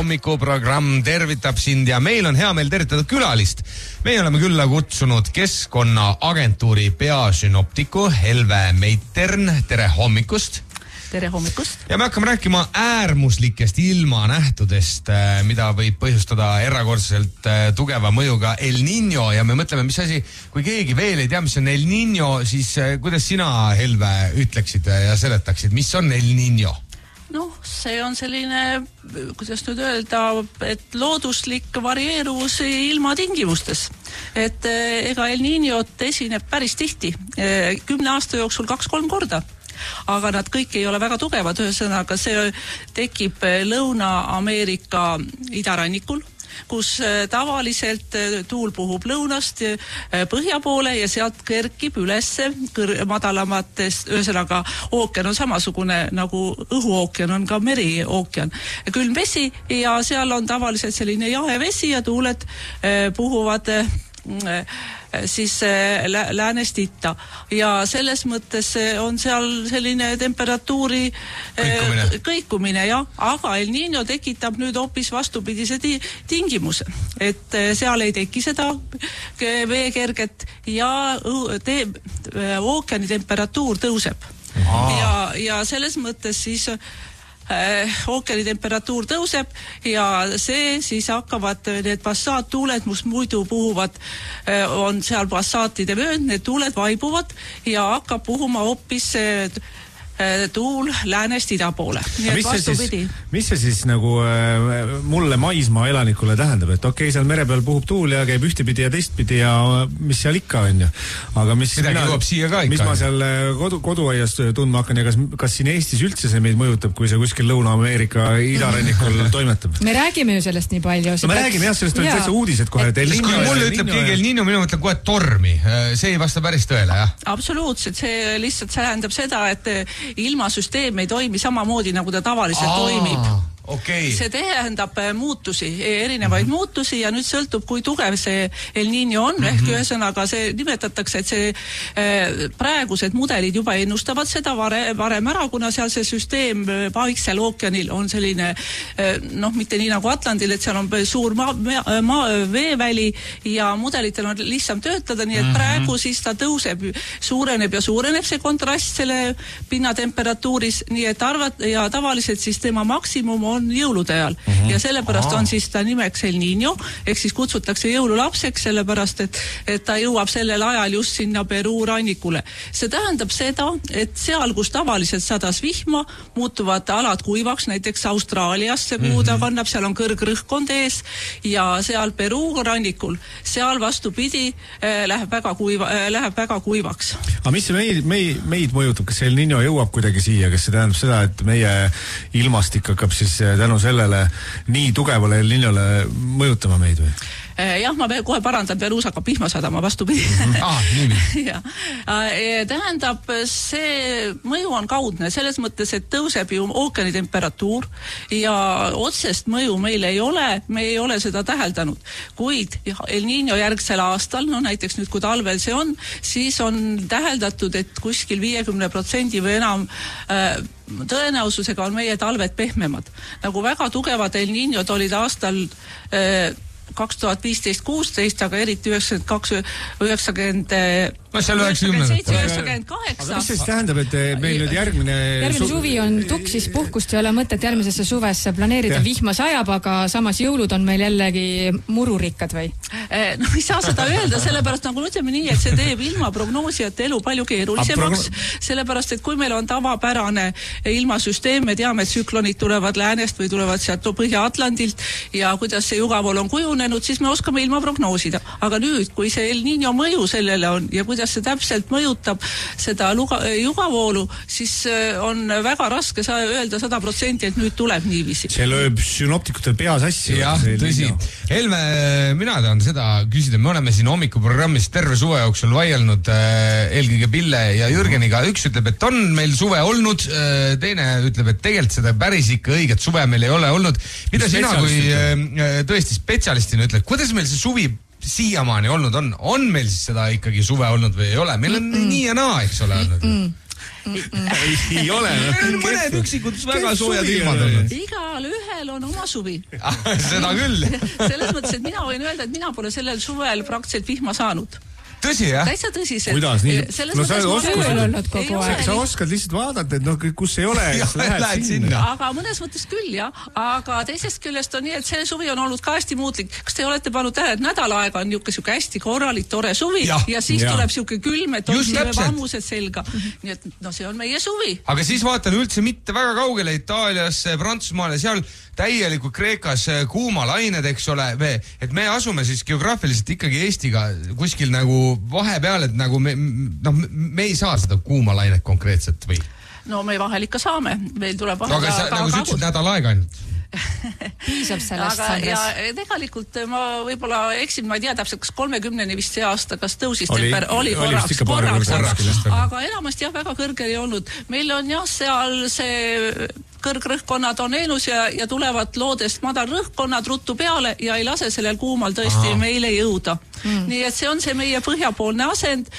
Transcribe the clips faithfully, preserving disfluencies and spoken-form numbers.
hommikuprogramm tervitab sind ja meil on hea meel tervitada külalist. Meie oleme külla kutsunud Keskkonnaagentuuri peasünoptiku Helve Meitern. Tere hommikust! Tere hommikust. Ja me hakkame rääkima äärmuslikest ilmanähtudest, mida võib põhjustada erakordselt tugeva mõjuga El Niño ja me mõtleme, mis asi, kui keegi veel ei tea, mis on El Niño, siis kuidas sina, Helve, ütleksid ja seletaksid, mis on El Niño? Noh, see on selline, kuidas nüüd öelda, et looduslik varieeruvus ilmatingimustes. Et ega El Niñot esineb päris tihti, kümne aasta jooksul kaks-kolm korda. Aga nad kõik ei ole väga tugevad, ühesõnaga see tekib Lõuna-Ameerika idarannikul, kus tavaliselt tuul puhub lõunast põhja poole ja sealt kerkib ülesse madalamatest, ühesõnaga ookean on samasugune nagu õhuookean on ka meriookean. Külm vesi ja seal on tavaliselt selline jahe vesi ja tuuled puhuvad siis läänest itta ja selles mõttes on seal selline temperatuuri kõikumine, kõikumine ja, aga El Niño tekitab nüüd hoopis vastupidise tingimuse, et seal ei teki seda veekerget ja te, ookeani temperatuur tõuseb. Ja, ja selles mõttes siis ookeani temperatuur tõuseb ja see siis hakkavad need passaattuuled, mis muidu puhuvad, on seal passaatide mööd, need tuuled vaibuvad ja hakkab puhuma hoopis tuul läänest ida poole. Mis see, siis, mis see siis nagu äh, mulle maismaa elanikule tähendab, et okei, okay, seal mere peal puhub tuul ja käib ühtepidi ja teistpidi ja mis seal ikka on ju. Aga mis, mina, mis ma seal kodu, koduaias tundma hakkan ja kas, kas siin Eestis üldse see meid mõjutab, kui see kuskil Lõuna-Ameerika idarannikul toimetab? Me räägime ju sellest nii palju. No, me peaks... räägime jah, sellest on täitsa uudised kohe. Et, kui mulle ütleb keegi El Niño, minu mõtleb kohe tormi. See ei vasta päris tõele, jah? Absoluutselt, see lihtsalt tähendab seda, et ilmasüsteem ei toimi samamoodi, nagu ta tavaliselt Aa, toimib. Okay. See tähendab muutusi, erinevaid mm-hmm. muutusi ja nüüd sõltub, kui tugev see El Niño on, mm-hmm. ehk ühesõnaga see nimetatakse, et see äh, praegused mudelid juba ennustavad seda vare, varem ära, kuna seal see süsteem Vaiksel ookeanil on selline äh, noh, mitte nii nagu Atlandil, et seal on suur maa, maa, veeväli ja mudelitel on lihtsam töötada, nii et mm-hmm. praegu siis ta tõuseb, suureneb ja suureneb see kontrast selle pinnatemperatuuris, nii et arvat, ja tavaliselt siis tema maksimum on jõulude ajal uh-huh. ja sellepärast Aha. on siis ta nimeks El Niño, ehk siis kutsutakse jõululapseks, sellepärast et, et ta jõuab sellel ajal just sinna Peruu rannikule. See tähendab seda, et seal, kus tavaliselt sadas vihma, muutuvad alad kuivaks, näiteks Austraalias see kuhu ta kannab, seal on kõrgrõhkkond ees ja seal Peruu rannikul, seal vastupidi äh, läheb, väga kuiva, äh, läheb väga kuivaks. Aga mis see meid, meid, meid mõjutab, kas El Niño jõuab kuidagi siia, kas see tähendab seda, et meie ilmastik hakkab siis tänu sellele nii tugevale El Niñole mõjutama meid või? Jah, ma kohe parandan, Peruus hakkab vihma sadama vastupidi. Ah, nii. ja. Tähendab, see mõju on kaudne, selles mõttes, et tõuseb ju ookeani temperatuur ja otsest mõju meil ei ole, me ei ole seda täheldanud. Kuid El Niño järgsel aastal, no näiteks nüüd, kui talvel see on, siis on täheldatud, et kuskil viiekümne protsendi või enam äh, tõenäosusega on meie talved pehmemad. Nagu väga tugevad El Niñod olid aastal äh, kaks tuhat viisteist kuusteist, aga eriti üheksakümmend kaks üheksakümmend no seal üheksakümmend üheksakümmend kaheksa. Aga mis see siis tähendab, et meil nüüd järgmine järgmine suvi on tuks, siis puhkust ei ole mõtet järgmisesse suvesse planeerida, ja. Vihma sajab, aga samas jõulud on meil jällegi mururikkad või? No ei saa seda öelda, sellepärast nagu ütleme nii, et see teeb ilmaprognoosijate elu palju keerulisemaks, sellepärast, et kui meil on tavapärane ilmasüsteem, me teame, et tsüklonid tulevad läänest või tulevad sealt Põhja-Atlandilt ja kuidas see jugavool on kujunenud, siis me oskame ilma prognoosida. Aga nüüd, kui see El Niño mõju sellele on ja kuidas see täpselt mõjutab seda luga, jugavoolu, siis on väga raske saa öelda sada protsenti, et nüüd tuleb niiviisi. See lööb sünoptikutel pea sassi. Jah, tõsi. Helme, mina tahan seda küsida, me oleme siin hommikuprogrammis terve suve jooksul vaielnud äh, eelkõige Pille ja Jürgeniga. Üks ütleb, et on meil suve olnud, äh, teine ütleb, et tegelikult seda päris ikka õiget suve meil ei ole olnud. Mida Mis sina kui äh, tõesti spetsialistina ütled, kuidas meil see suvi siiamaani olnud on, on meil siis seda ikkagi suve olnud või ei ole? Meil on mm-mm. nii ja naa, eks ole olnud. Mm-mm. ei ole. Mõned üksikud väga soojad ilmad olnud. Igal ühel on oma suvi. Seda küll. Selles mõttes, et mina võin öelda, et mina pole sellel suvel praktiliselt vihma saanud. Tõsi, jah? Täitsa tõsiselt. Kuidas nii? No sa, oskad, sa oskad lihtsalt vaadata, et no kus ei ole, kas lähed, lähed sinna. Aga mõnes mõttes küll, jah. Aga teisest küljest on nii, et see suvi on olnud ka hästi muutlik. Kas te olete pannud tähele, et nädal aega on niuke siuke hästi korralik, tore suvi ja, ja siis ja. Tuleb siuke külm, et on siin vammused selga. Nii et no see on meie suvi. Aga siis vaatan üldse mitte väga kaugele Itaaliasse, Prantsusmaale, seal täielikult Kreekas kuumalained, eks ole, et me asume siis geograafiliselt ikkagi Eestiga kuskil nagu vahepeal, et nagu me, no, me ei saa seda kuumalainet konkreetselt või? No me vahel ikka saame, meil tuleb vahel no, aga sa, nagu sa ütlesid nädal aega ainult. Piisab sellest, Sandres. Ja tegelikult ma võib-olla eksin, ma ei tea täpselt, kas kolmekümneni vist see aasta, kas tõusis oli, temper, oli korraks, oli korraks, korraks, aga, aga enamasti jah, väga kõrgel ei olnud. Meil on jah, seal see kõrgrõhkkonnad on eenus ja, ja tulevad loodest madal rõhkkonnad ruttu peale ja ei lase sellel kuumal tõesti Aha. meile jõuda. Mm. Nii et see on see meie põhjapoolne asend,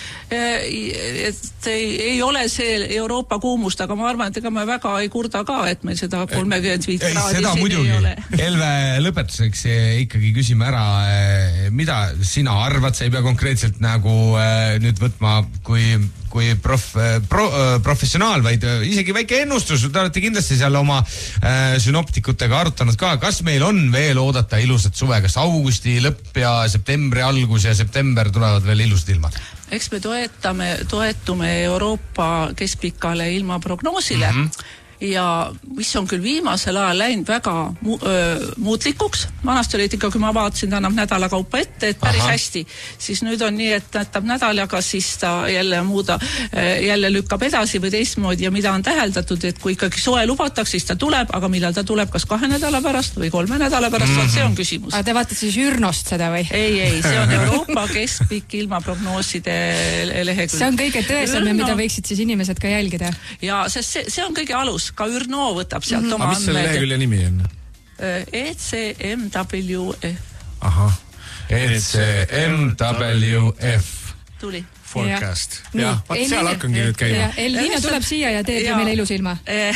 et ei, ei ole see Euroopa kuumust, aga ma arvan, et ega me väga ei kurda ka, et meil seda kolmekümmend viis kraadi siin ei ole. Elve lõpetuseks ikkagi küsime ära, mida sina arvad, sa ei pea konkreetselt nagu nüüd võtma kui kui prof, pro, professionaal, vaid isegi väike ennustus, te olete kindlasti seal oma äh, synoptikutega arutanud ka, kas meil on veel oodata ilusat suve, kas augusti lõpp ja septembri algus ja september tulevad veel ilusad ilmad? Eks me toetame, toetume Euroopa keskpikale ilmaprognoosile mm-hmm. ja mis on küll viimasel ajal läinud väga mu, öö, muutlikuks, vanasti olid ikka, kui ma vaatasin, ta annab nädala kaupa ette, et päris Aha. hästi, siis nüüd on nii, et näitab nädal, aga siis ta jälle muuda, jälle lükkab edasi või teistmoodi ja mida on täheldatud, et kui ikkagi soe lubatakse, siis ta tuleb, aga millal ta tuleb, kas kahe nädala pärast või kolme nädala pärast, mm-hmm. see on küsimus. Aga te vaatate siis Ürnost seda või? Ei, ei, see on Euroopa keskpikk ilmaprognooside lehekülg. See on kõige tõesam ja mida võiksid siis inimesed ka jälgida? Ja sest see, see on kõige alus. Ka Ürno võtab sealt mm-hmm. oma andmed. Mis selle lehekülje nimi on? E C M W F. Aha. E C M W F. Tuli. Forecast. Ja, vaat seal hakkangi nüüd käima. El Niño tuleb siia ja teeb ja meile ilus ilma.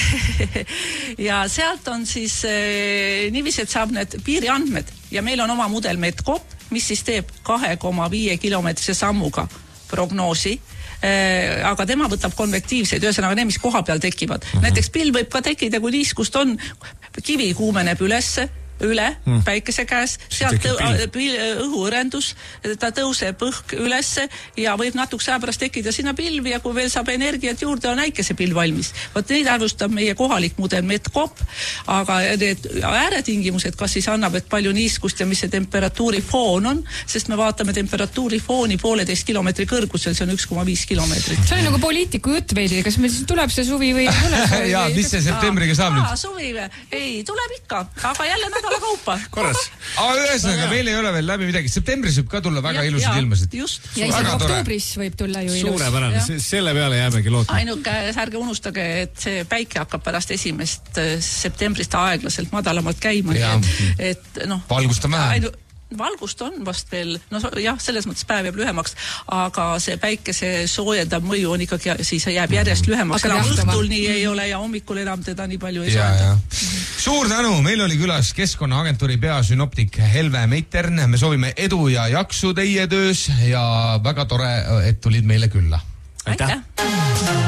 Ja sealt on siis eh, niiviisi, et saab need piiriandmed ja meil on oma mudel Medcop, mis siis teeb kahe koma viie kilomeetrise sammuga prognoosi. Äh, aga tema võtab konvektiivseid, ühesõnaga need, mis koha peal tekivad. Uh-huh. Näiteks pilv võib ka tekkida, kui niiskust on, kivi kuumeneb ülesse, üle hmm. päikese käes, sealt tõ- õhuõrendus, ta tõuseb õhk ülesse ja võib natukese aja pärast tekkida sinna pilvi ja kui veel saab energiat juurde, on äikesepilv valmis. Võt neid arvustab meie kohalik mudel Medcop, aga need ääretingimused, kas siis annab, et palju niiskust ja mis see temperatuuri foon on, sest me vaatame temperatuuri fooni pooleteist kilomeetri kõrgusel, see on üks koma viis kilomeetrit. See on nagu poliitiku jutt veidi, kas meil siis tuleb see suvi või ei tule? ja, mis see septembriga saab nüüd? Suvi ei, tuleb ikka, aga jälle nädala kaupa. Korras. Aga ühesõnaga, meil ei ole veel läbi midagi. Septembris võib ka tulla väga ja, ilusad ilmasid. Just. Ja isegi oktoobris võib tulla ju ilus. Suurepärane, selle peale jäämegi lootma. Ainuke, ärge unustage, et see päike hakkab pärast esimest septembrist aeglaselt madalamalt käima. Ja. Et, et noh. Valgust on vähe. Valgust on vast veel, no jah, selles mõttes päev jääb lühemaks, aga see päikese soojendab mõju on ikkagi, siis jääb järjest lühemaks. Enam õhtul nii ei ole ja hommikul enam teda nii palju ei soojenda. Suur tänu, meil oli külas Keskkonnaagentuuri peasünoptik Helve Meitern. Me soovime edu ja jaksu teie töös ja väga tore, et tulid meile külla. Aitäh!